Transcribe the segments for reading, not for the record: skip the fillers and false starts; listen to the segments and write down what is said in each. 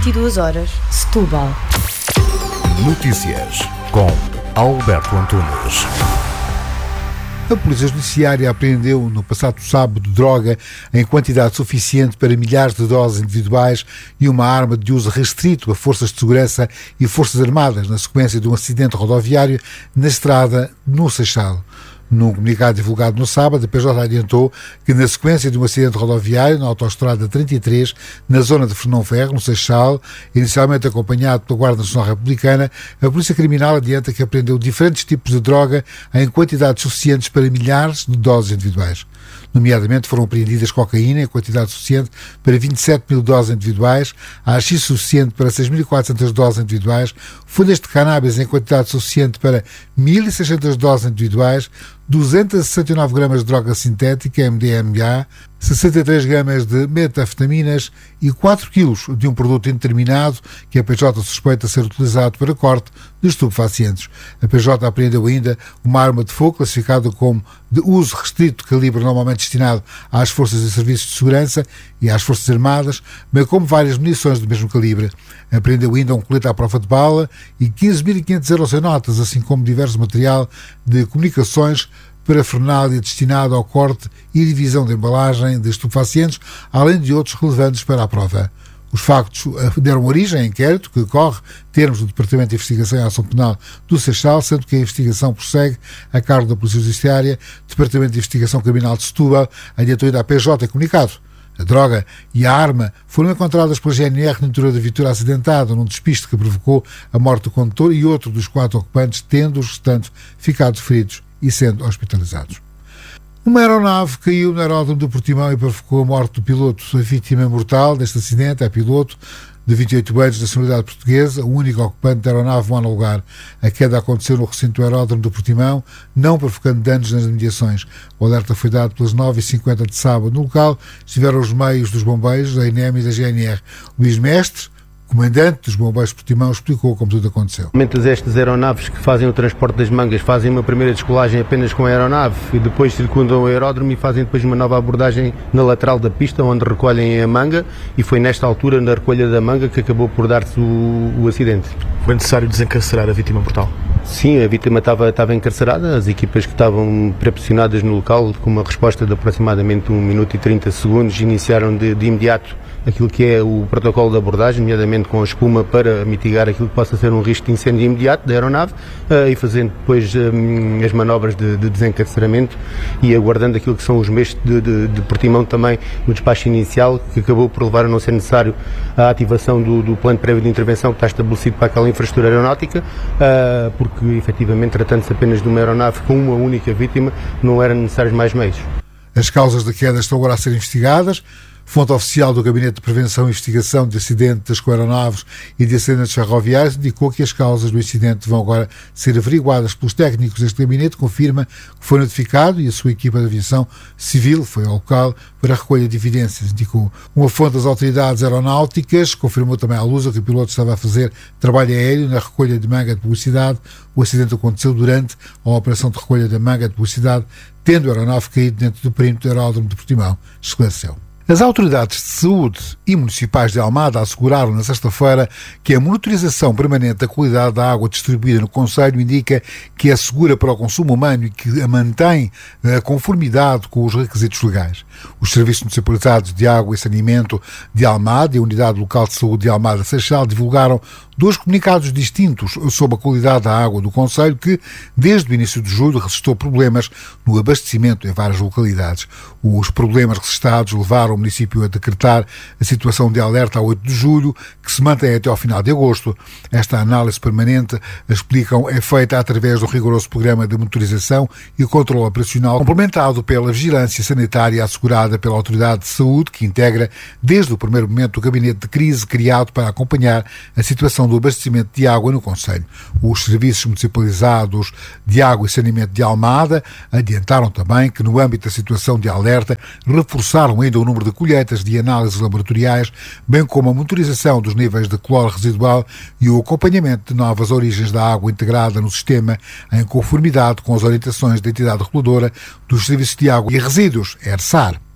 22 horas, Setúbal. Notícias com Alberto Antunes. A Polícia Judiciária apreendeu no passado sábado droga em quantidade suficiente para milhares de doses individuais e uma arma de uso restrito a forças de segurança e forças armadas na sequência de um acidente rodoviário na estrada no Seixal. Num comunicado divulgado no sábado, a PJ adiantou que, na sequência de um acidente rodoviário na autoestrada 33, na zona de Fernão Ferro, no Seixal, inicialmente acompanhado pela Guarda Nacional Republicana, a Polícia Criminal adianta que apreendeu diferentes tipos de droga em quantidades suficientes para milhares de doses individuais. Nomeadamente, foram apreendidas cocaína em quantidade suficiente para 27 mil doses individuais, haxixe suficiente para 6.400 doses individuais, folhas de cannabis em quantidade suficiente para 1.600 doses individuais, 269 gramas de droga sintética, MDMA, 63 gramas de metanfetaminas e 4 quilos de um produto indeterminado que a PJ suspeita ser utilizado para corte de estupefacientes. A PJ apreendeu ainda uma arma de fogo classificada como de uso restrito, calibre normalmente destinado às forças e serviços de segurança e às forças armadas, bem como várias munições do mesmo calibre. Apreendeu ainda um colete à prova de bala e 15.500 euros em notas, assim como diverso material de comunicações parafernália destinado ao corte e divisão de embalagem de estupefacientes, além de outros relevantes para a prova. Os factos deram origem a inquérito que decorre termos do Departamento de Investigação e Ação Penal do Seixal, sendo que a investigação prossegue a cargo da Polícia Judiciária. Departamento de Investigação Criminal de Setúbal adiantou ainda à PJ em comunicado. A droga e a arma foram encontradas pela GNR no interior da viatura acidentada, num despiste que provocou a morte do condutor e outro dos 4 ocupantes, tendo os restantes ficado feridos e sendo hospitalizados. Uma aeronave caiu no aeródromo do Portimão e provocou a morte do piloto. A vítima mortal deste acidente é piloto de 28 anos, de nacionalidade portuguesa, o único ocupante da aeronave monolugar. A queda aconteceu no recinto do aeródromo do Portimão, não provocando danos nas imediações. O alerta foi dado pelas 9h50 de sábado. No local estiveram os meios dos bombeiros, da INEM e da GNR. Luís Mestre, comandante dos bombeiros de Portimão, explicou como tudo aconteceu. Estas aeronaves que fazem o transporte das mangas fazem uma primeira descolagem apenas com a aeronave e depois circundam o aeródromo e fazem depois uma nova abordagem na lateral da pista, onde recolhem a manga, e foi nesta altura, na recolha da manga, que acabou por dar-se o acidente. Foi necessário desencarcerar a vítima mortal? Sim, a vítima estava encarcerada, as equipas que estavam pré-posicionadas no local, com uma resposta de aproximadamente 1 minuto e 30 segundos, iniciaram de imediato aquilo que é o protocolo de abordagem, nomeadamente com a espuma, para mitigar aquilo que possa ser um risco de incêndio imediato da aeronave, e fazendo depois as manobras de desencarceramento e aguardando aquilo que são os meios de Portimão também no despacho inicial, que acabou por levar a não ser necessário a ativação do plano prévio de intervenção que está estabelecido para aquela infraestrutura aeronáutica, porque efetivamente, tratando-se apenas de uma aeronave com uma única vítima, não eram necessários mais meios. As causas da queda estão agora a ser investigadas. Fonte oficial do Gabinete de Prevenção e Investigação de Acidentes com Aeronaves e de Acidentes Ferroviários indicou que as causas do incidente vão agora ser averiguadas pelos técnicos deste gabinete. Confirma que foi notificado e a sua equipa de aviação civil foi ao local para a recolha de evidências, indicou. Uma fonte das autoridades aeronáuticas confirmou também à Lusa que o piloto estava a fazer trabalho aéreo na recolha de manga de publicidade. O acidente aconteceu durante a operação de recolha da manga de publicidade, tendo a aeronave caído dentro do perímetro do aeródromo de Portimão, esclareceu. As autoridades de saúde e municipais de Almada asseguraram na sexta-feira que a monitorização permanente da qualidade da água distribuída no concelho indica que é segura para o consumo humano e que a mantém a conformidade com os requisitos legais. Os serviços municipalizados de água e saneamento de Almada e a Unidade Local de Saúde de Almada Seixal divulgaram 2 comunicados distintos sobre a qualidade da água do concelho que, desde o início de julho, registrou problemas no abastecimento em várias localidades. Os problemas registados levaram o município a decretar a situação de alerta a 8 de julho, que se mantém até ao final de agosto. Esta análise permanente, explicam, é feita através do rigoroso programa de monitorização e controle operacional, complementado pela vigilância sanitária assegurada pela Autoridade de Saúde, que integra desde o primeiro momento o gabinete de crise criado para acompanhar a situação do abastecimento de água no concelho. Os serviços municipalizados de água e saneamento de Almada adiantaram também que, no âmbito da situação de alerta, reforçaram ainda o número de colheitas de análises laboratoriais, bem como a monitorização dos níveis de cloro residual e o acompanhamento de novas origens da água integrada no sistema, em conformidade com as orientações da entidade reguladora dos serviços de água e resíduos, ERSAR.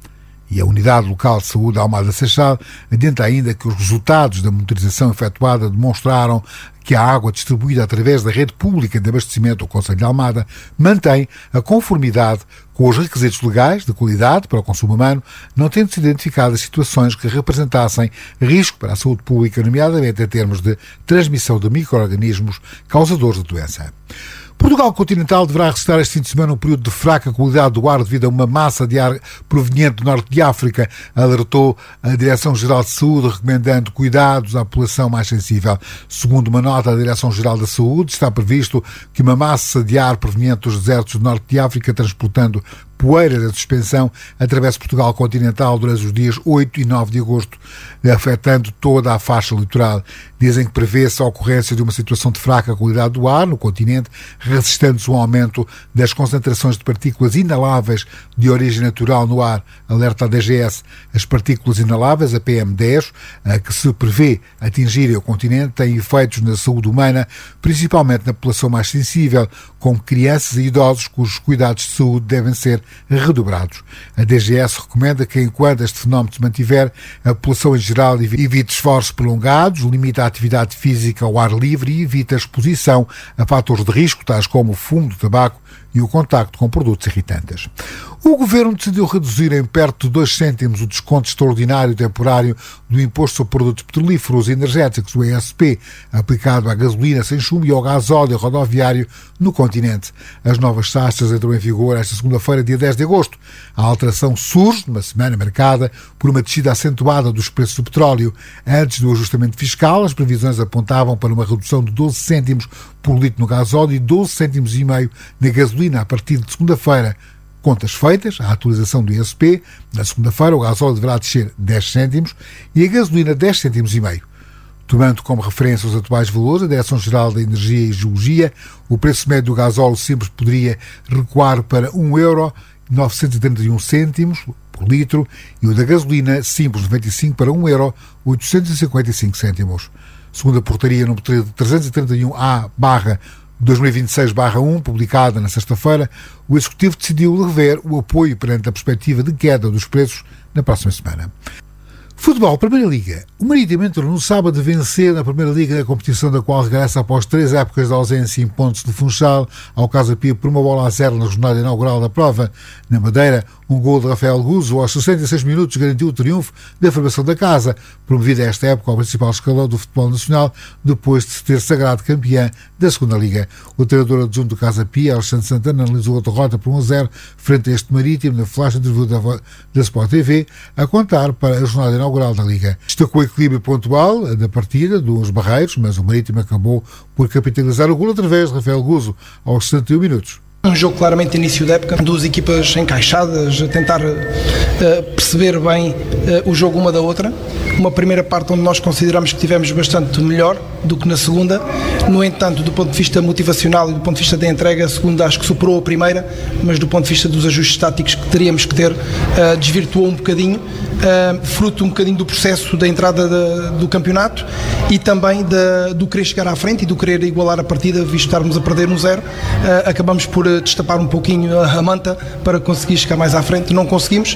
E a Unidade Local de Saúde Almada Seixal adianta ainda que os resultados da monitorização efetuada demonstraram que a água distribuída através da rede pública de abastecimento do Concelho de Almada mantém a conformidade com os requisitos legais de qualidade para o consumo humano, não tendo-se identificadas situações que representassem risco para a saúde pública, nomeadamente em termos de transmissão de micro-organismos causadores de doença. Portugal continental deverá resistir este fim de semana um período de fraca qualidade do ar devido a uma massa de ar proveniente do norte de África, alertou a Direção-Geral de Saúde, recomendando cuidados à população mais sensível. Segundo uma nota da Direção-Geral da Saúde, está previsto que uma massa de ar proveniente dos desertos do norte de África, transportando poeira da suspensão, atravessa Portugal continental durante os dias 8 e 9 de agosto, afetando toda a faixa litoral. Dizem que prevê-se a ocorrência de uma situação de fraca qualidade do ar no continente, resistendo-se um aumento das concentrações de partículas inaláveis de origem natural no ar, alerta a DGS. As partículas inaláveis, a PM10, a que se prevê atingirem o continente, têm efeitos na saúde humana, principalmente na população mais sensível, como crianças e idosos, cujos cuidados de saúde devem ser redobrados. A DGS recomenda que, enquanto este fenómeno se mantiver, a população em geral evite esforços prolongados, limite a atividade física ao ar livre e evite a exposição a fatores de risco, tais como o fumo do tabaco e o contacto com produtos irritantes. O Governo decidiu reduzir em perto de 2 cêntimos o desconto extraordinário temporário do Imposto sobre Produtos Petrolíferos e Energéticos, o ESP, aplicado à gasolina sem chumbo e ao gasóleo rodoviário no continente. As novas taxas entram em vigor esta segunda-feira, dia 10 de agosto. A alteração surge numa semana marcada por uma descida acentuada dos preços do petróleo. Antes do ajustamento fiscal, as previsões apontavam para uma redução de 12 cêntimos por litro no gasóleo e 12 cêntimos e meio na gasolina a partir de segunda-feira. Contas feitas, a atualização do ISP, na segunda-feira o gasóleo deverá descer 10 cêntimos e a gasolina 10 cêntimos e meio. Tomando como referência os atuais valores, a Direção-Geral da Energia e Geologia, o preço médio do gasóleo simples poderia recuar para 1,931€ por litro e o da gasolina simples 95 para 1,855€. Segundo a portaria número 331A/2026/1, publicada na sexta-feira, o Executivo decidiu rever o apoio perante a perspectiva de queda dos preços na próxima semana. Futebol, Primeira Liga. O Marítimo entrou no sábado de vencer na Primeira Liga, na competição da qual regressa após 3 épocas de ausência em Pontes de Funchal, ao Casa Pia por 1-0 na jornada inaugural da prova. Na Madeira, um gol de Rafael Guzo aos 66 minutos garantiu o triunfo da formação da casa, promovida esta época ao principal escalão do futebol nacional, depois de se ter sagrado campeã da Segunda Liga. O treinador adjunto do Casa Pia, Alexandre Santana, analisou a derrota por 1-0 frente a este Marítimo na flash interview da Sport TV, a contar para a jornada inaugural da Liga. Destacou o equilíbrio pontual da partida dos barreiros, mas o Marítimo acabou por capitalizar o gol através de Rafael Guzo aos 61 minutos. Um jogo claramente de início da época, duas equipas encaixadas, a tentar perceber bem o jogo uma da outra. Uma primeira parte onde nós consideramos que tivemos bastante melhor do que na segunda. No entanto, do ponto de vista motivacional e do ponto de vista da entrega, a segunda acho que superou a primeira, mas do ponto de vista dos ajustes táticos que teríamos que ter, desvirtuou um bocadinho, fruto um bocadinho do processo da entrada do campeonato e também do querer chegar à frente e do querer igualar a partida, visto estarmos a perder 1-0. Acabamos por destapar um pouquinho a manta para conseguir chegar mais à frente. Não conseguimos,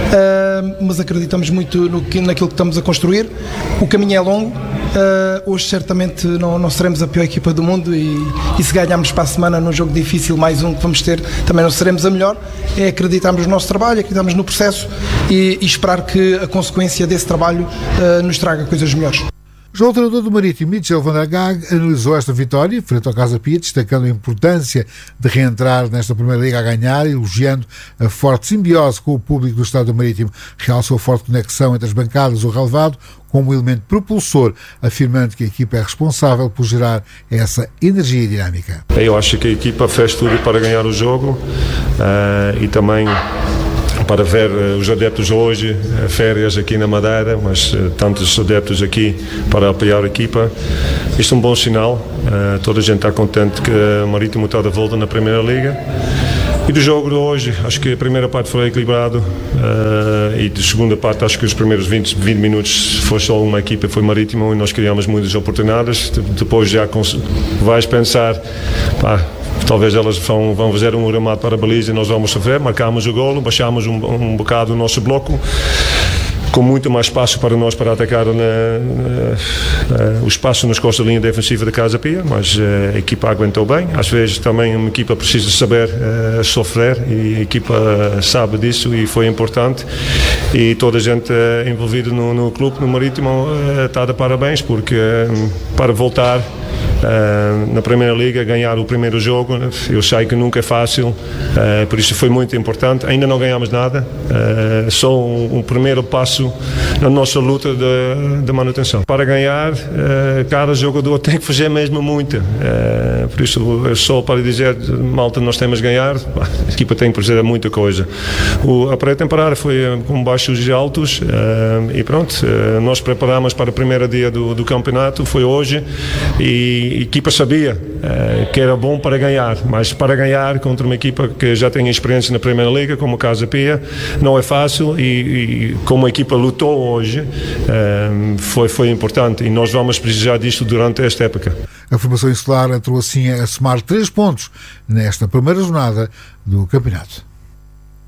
mas acreditamos muito naquilo que estamos a construir. O caminho é longo. Hoje certamente não seremos a pior equipa do mundo e se ganharmos para a semana num jogo difícil, mais um que vamos ter, também não seremos a melhor. É acreditarmos no nosso trabalho, acreditarmos no processo e esperar que a consequência desse trabalho nos traga coisas melhores. Já o treinador do Marítimo, Michel van der Gaag, analisou esta vitória frente ao Casa Pia, destacando a importância de reentrar nesta Primeira Liga a ganhar, elogiando a forte simbiose com o público do Estado do Marítimo. Realçou a forte conexão entre as bancadas do relevado como um elemento propulsor, afirmando que a equipa é responsável por gerar essa energia dinâmica. Eu acho que a equipa fez tudo para ganhar o jogo e também para ver os adeptos hoje, férias aqui na Madeira, mas tantos adeptos aqui para apoiar a equipa. Isto é um bom sinal, toda a gente está contente que o Marítimo está de volta na Primeira Liga. E do jogo de hoje, acho que a primeira parte foi equilibrado e da segunda parte acho que os primeiros 20 minutos foi só uma equipa, foi Marítimo, e nós criamos muitas oportunidades. Depois já vais pensar, talvez elas vão fazer um remate para a baliza e nós vamos sofrer, marcamos o golo, baixamos um bocado o nosso bloco, com muito mais espaço para nós para atacar o espaço nas costas da linha defensiva da Casa Pia, mas a equipa aguentou bem. Às vezes também uma equipa precisa saber sofrer e a equipa sabe disso e foi importante. E toda a gente envolvida no clube, no Marítimo, está de parabéns, porque para voltar na Primeira Liga, ganhar o primeiro jogo, eu sei que nunca é fácil, por isso foi muito importante. Ainda não ganhamos nada, só um primeiro passo na nossa luta de manutenção. Para ganhar, cada jogador tem que fazer mesmo muito, por isso só para dizer, malta, nós temos que ganhar, a equipa tem que fazer muita coisa. A pré-temporada foi com baixos e altos, e pronto, nós preparamos para o primeiro dia do campeonato, foi hoje, e a equipa sabia que era bom para ganhar, mas para ganhar contra uma equipa que já tem experiência na Primeira Liga, como a Casa Pia, não é fácil, e como a equipa lutou hoje, foi importante, e nós vamos precisar disto durante esta época. A formação insular entrou assim a somar 3 pontos nesta primeira jornada do campeonato.